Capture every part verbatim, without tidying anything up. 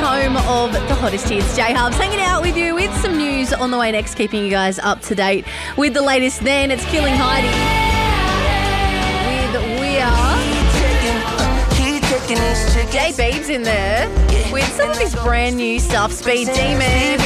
home of the hottest hits. J-Hubs hanging out with you with some news on the way next, keeping you guys up to date with the latest. Then it's Killing Heidi with We Are. Jay Beeb's in there with some of his brand new stuff. Speed Demon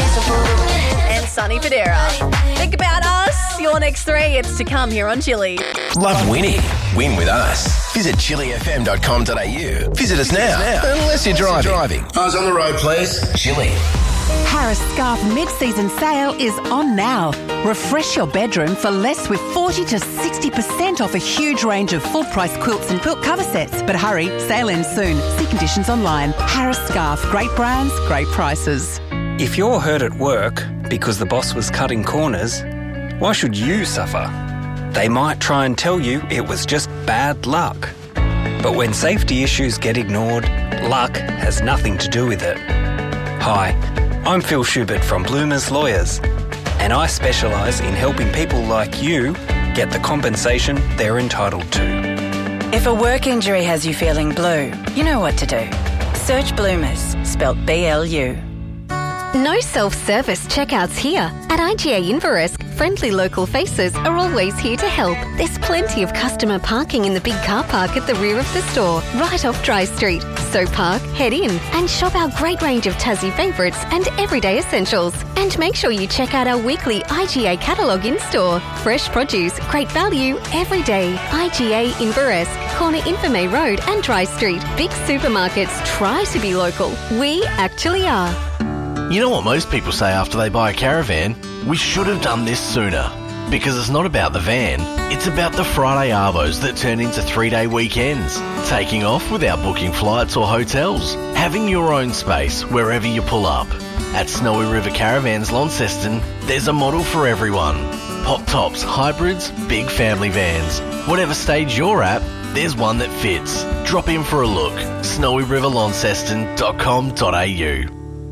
and Sonny Fodera. Think about us. Your next three. It's to come here on Chili. Love winning? Win with us. Visit chili f m dot com dot a u. Visit us now, unless you're driving. driving. Eyes on the road, please. Chili. Harris Scarf mid-season sale is on now. Refresh your bedroom for less with forty to sixty percent off a huge range of full-price quilts and quilt cover sets. But hurry, sale ends soon. See conditions online. Harris Scarf. Great brands, great prices. If you're hurt at work because the boss was cutting corners, why should you suffer? They might try and tell you it was just bad luck. But when safety issues get ignored, luck has nothing to do with it. Hi, I'm Phil Schubert from Bloomers Lawyers, and I specialise in helping people like you get the compensation they're entitled to. If a work injury has you feeling blue, you know what to do. Search Bloomers, spelt B L U. No self-service checkouts here. At I G A Inveresk, friendly local faces are always here to help. There's plenty of customer parking in the big car park at the rear of the store, right off Dry Street. So park, head in and shop our great range of Tassie favourites and everyday essentials. And make sure you check out our weekly I G A catalogue in-store. Fresh produce, great value, every day. I G A Inveresk, corner Infirmay Road and Dry Street. Big supermarkets try to be local. We actually are. You know what most people say after they buy a caravan? We should have done this sooner. Because it's not about the van, it's about the Friday arvos that turn into three-day weekends. Taking off without booking flights or hotels. Having your own space wherever you pull up. At Snowy River Caravans Launceston, there's a model for everyone. Pop tops, hybrids, big family vans. Whatever stage you're at, there's one that fits. Drop in for a look. snowy river launceston dot com dot a u.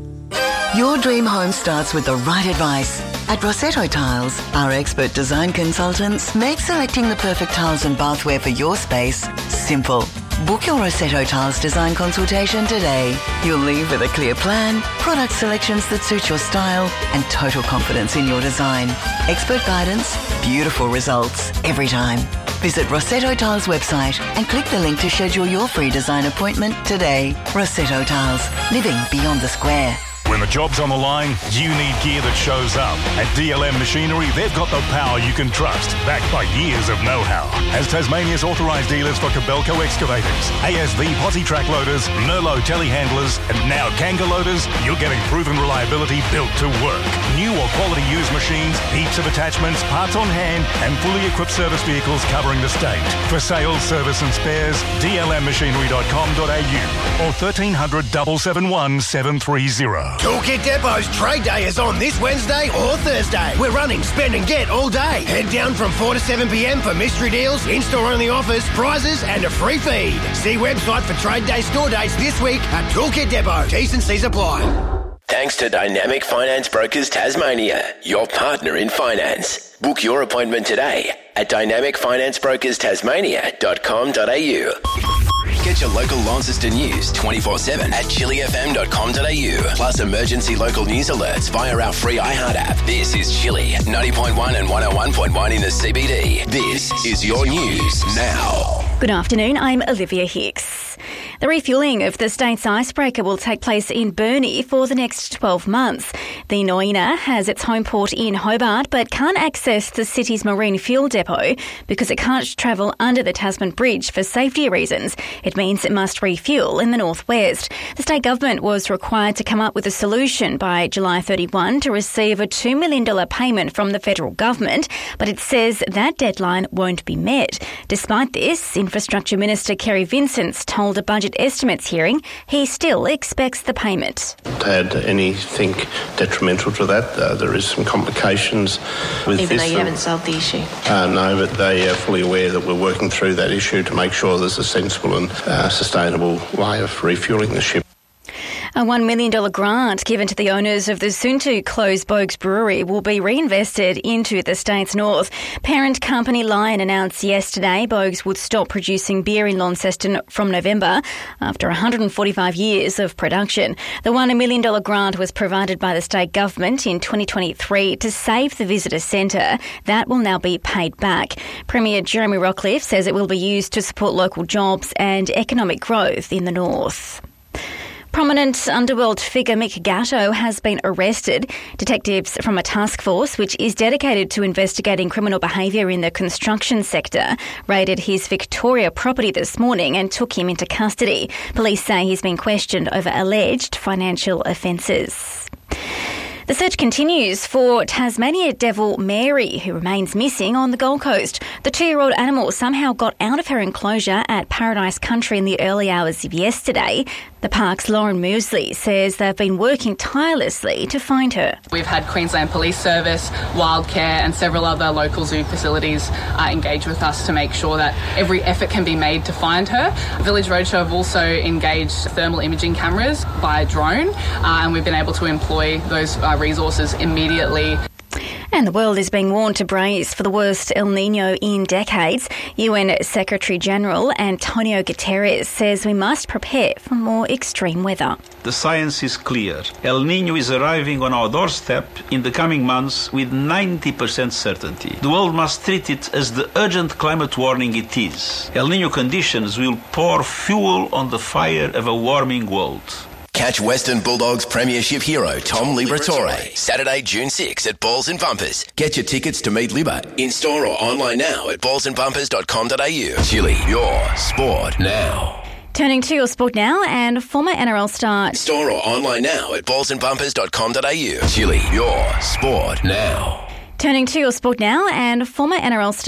Your dream home starts with the right advice. At Rossetto Tiles, our expert design consultants make selecting the perfect tiles and bathware for your space simple. Book your Rossetto Tiles design consultation today. You'll leave with a clear plan, product selections that suit your style, and total confidence in your design. Expert guidance, beautiful results every time. Visit Rossetto Tiles website and click the link to schedule your free design appointment today. Rossetto Tiles, living beyond the square. When the job's on the line, you need gear that shows up. At D L M Machinery, they've got the power you can trust, backed by years of know-how. As Tasmania's authorised dealers for Kobelco excavators, A S V posi track loaders, Merlot telehandlers, and now Kanga loaders, you're getting proven reliability built to work. New or quality used machines, heaps of attachments, parts on hand, and fully equipped service vehicles covering the state. For sales, service and spares, d l m machinery dot com dot a u or thirteen hundred, seven seven one, seven three zero. Toolkit Depot's Trade Day is on this Wednesday or Thursday. We're running Spend and Get all day. Head down from four to seven p m for mystery deals, in-store only offers, prizes and a free feed. See website for Trade Day store dates this week at Toolkit Depot. T's and C's apply. Thanks to Dynamic Finance Brokers Tasmania, your partner in finance. Book your appointment today at dynamic finance brokers tasmania dot com dot a u. Get your local Launceston news twenty-four seven at chili f m dot com dot a u. Plus emergency local news alerts via our free iHeart app. This is Chili, ninety point one and one oh one point one in the C B D. This is your news now. Good afternoon, I'm Olivia Hicks. The refuelling of the state's icebreaker will take place in Burnie for the next twelve months. The Noina has its home port in Hobart but can't access the city's marine fuel depot because it can't travel under the Tasman Bridge for safety reasons. It means it must refuel in the northwest. The state government was required to come up with a solution by July thirty-first to receive a two million dollars payment from the federal government, but it says that deadline won't be met. Despite this, Infrastructure Minister Kerry Vincent told a budget estimates hearing he still expects the payment. To add anything detrimental to that, uh, there is some complications with Even this. though you haven't solved the issue? Uh, no, but they are fully aware that we're working through that issue to make sure there's a sensible and uh, sustainable way of refuelling the ship. A one million dollars grant given to the owners of the soon-to-close Boag's Brewery will be reinvested into the state's north. Parent company Lion announced yesterday Boag's would stop producing beer in Launceston from November after one hundred forty-five years of production. The one million dollars grant was provided by the state government in twenty twenty-three to save the visitor centre. That will now be paid back. Premier Jeremy Rockliff says it will be used to support local jobs and economic growth in the north. Prominent underworld figure Mick Gatto has been arrested. Detectives from a task force which is dedicated to investigating criminal behaviour in the construction sector raided his Victoria property this morning and took him into custody. Police say he's been questioned over alleged financial offences. The search continues for Tasmania devil Mary, who remains missing on the Gold Coast. The two-year-old animal somehow got out of her enclosure at Paradise Country in the early hours of yesterday. The park's Lauren Moosley says they've been working tirelessly to find her. We've had Queensland Police Service, Wildcare and several other local zoo facilities uh, engage with us to make sure that every effort can be made to find her. Village Roadshow have also engaged thermal imaging cameras by drone uh, and we've been able to employ those uh, resources immediately. And the world is being warned to brace for the worst El Niño in decades. U N Secretary-General Antonio Guterres says we must prepare for more extreme weather. The science is clear. El Niño is arriving on our doorstep in the coming months with ninety percent certainty. The world must treat it as the urgent climate warning it is. El Niño conditions will pour fuel on the fire of a warming world. Catch Western Bulldogs premiership hero Tom Liberatore Saturday, June sixth at Balls and Bumpers. Get your tickets to meet Libba in-store or online now at balls and bumpers dot com dot a u. Chili, your sport now. Turning to your sport now, and former N R L star... In-store or online now at balls and bumpers dot com dot a u. Chili, your sport now. Turning to your sport now, and former N R L star...